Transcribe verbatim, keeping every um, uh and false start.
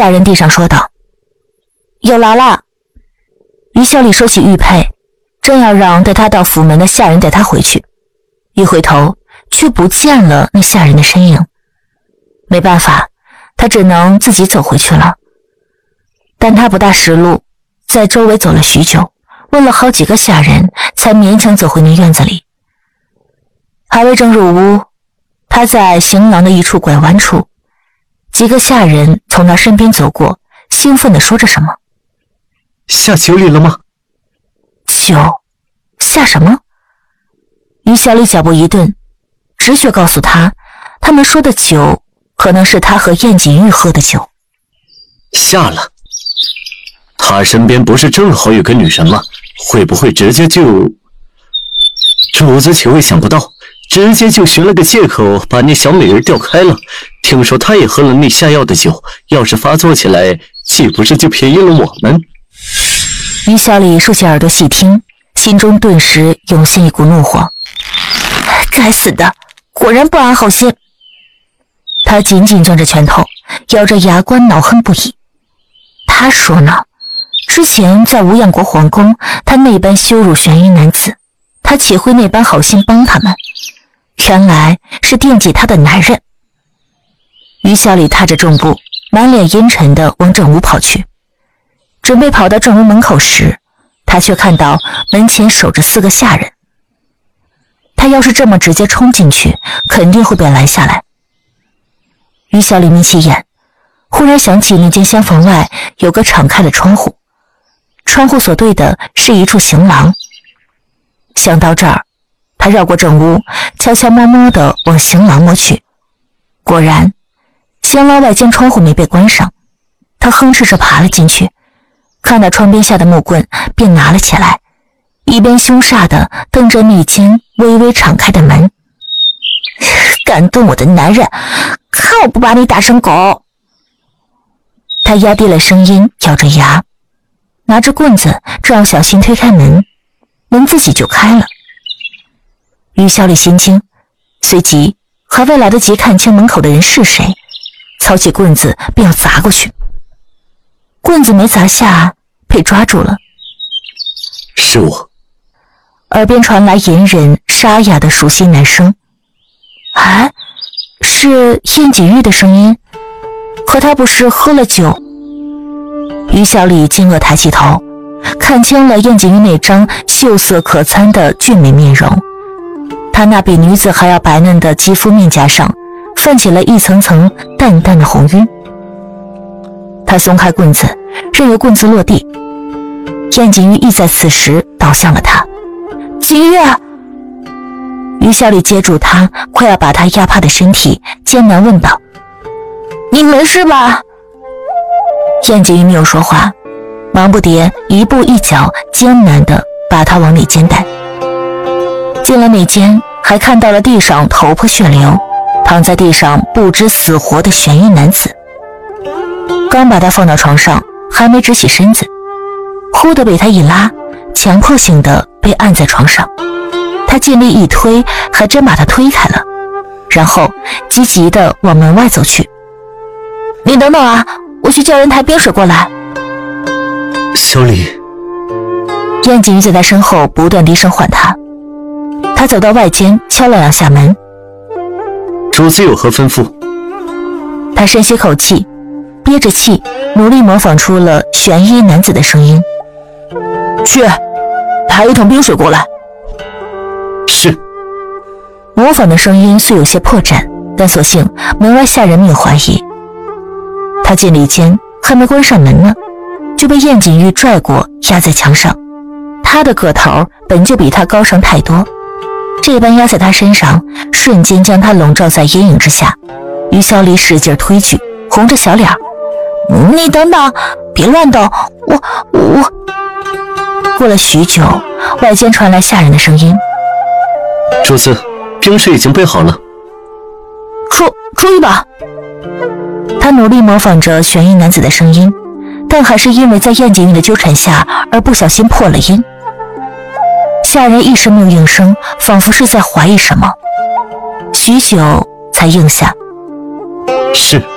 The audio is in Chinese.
下人递上说道：“有劳了。”于小李收起玉佩，正要让带他到府门的下人带他回去，一回头却不见了那下人的身影。没办法，他只能自己走回去了。但他不大识路，在周围走了许久，问了好几个下人，才勉强走回那院子里。还未正入屋，他在行廊的一处拐弯处，几个下人从他身边走过，兴奋地说着什么。 下酒里了吗？ 酒？下什么？于小李脚步一顿，直觉告诉他，他们说的酒可能是他和燕锦玉喝的酒。 下了。他身边不是正好有个女人吗？会不会直接就……主子岂会想不到，直接就寻了个借口把那小美人调开了。听说她也喝了那下药的酒，要是发作起来，岂不是就便宜了我们？ 于小李竖起耳朵细听，心中顿时涌现一股怒火。该死的，果然不安好心。他紧紧攥着拳头，咬着牙关，恼恨不已。他说呢，之前在无恙国皇宫，他那般羞辱玄衣男子，他岂会那般好心帮他们？原来是惦记他的男人。于小李踏着重步，满脸阴沉地往正屋跑去。准备跑到正屋门口时，他却看到门前守着四个下人。他要是这么直接冲进去，肯定会被拦下来。于小李眯起眼，忽然想起那间厢房外有个敞开的窗户，窗户所对的是一处行廊。想到这儿，他绕过正屋，悄悄摸摸地往行廊摸去。果然，行廊外间窗户没被关上。他哼哧着爬了进去，看到窗边下的木棍，便拿了起来，一边凶煞地瞪着那间微微敞开的门。敢动我的男人，看我不把你打成狗！他压低了声音，咬着牙，拿着棍子正要小心推开门，门自己就开了。于小李心惊，随即还未来得及看清门口的人是谁，操起棍子便要砸过去。棍子没砸下，被抓住了。 是我。 耳边传来隐忍沙哑的熟悉男声。哎，是燕锦玉的声音，可他不是喝了酒？于小李惊愕抬起头，看清了燕锦玉那张秀色可餐的俊美面容。她那比女子还要白嫩的肌肤面颊上泛起了一层层淡淡的红晕。他松开棍子，任由棍子落地。燕锦玉亦在此时倒向了他。锦玉！于小李接住他快要把他压趴的身体，艰难问道：“你没事吧？”燕锦玉没有说话，忙不迭一步一脚艰难地把他往内间带。进了内间，还看到了地上头破血流，躺在地上不知死活的玄衣男子。刚把他放到床上，还没直起身子，忽地被他一拉，强迫性的被按在床上。他尽力一推，还真把他推开了，然后急急地往门外走去。你等等啊，我去叫人抬冰水过来。 小李。 燕锦玉在他身后不断低声唤他。他走到外间，敲了两下门。 主子有何吩咐？ 他深吸口气，憋着气，努力模仿出了玄衣男子的声音。去，抬一桶冰水过来。 是。 模仿的声音虽有些破绽，但所幸门外下人没有怀疑。他进里间，还没关上门呢，就被燕锦玉拽过，压在墙上。他的个头本就比他高上太多，这般压在他身上，瞬间将他笼罩在阴影之下。于小李使劲推拒，红着小脸：“你等等，别乱动，我我……”过了许久，外间传来下人的声音：“ 主子，冰水已经备好了。” 出出去吧。他努力模仿着玄衣男子的声音，但还是因为在燕锦玉的纠缠下而不小心破了音。下人一声没有应声，仿佛是在怀疑什么，许久才应下：“ 是。”